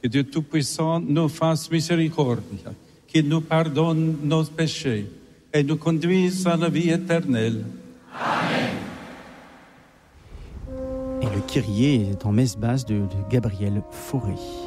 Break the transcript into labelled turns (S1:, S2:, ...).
S1: Que Dieu Tout-Puissant nous fasse miséricorde, qu'il nous pardonne nos péchés et nous conduise à la vie éternelle.
S2: Et le Kyrie est en messe basse de Gabriel Fauré.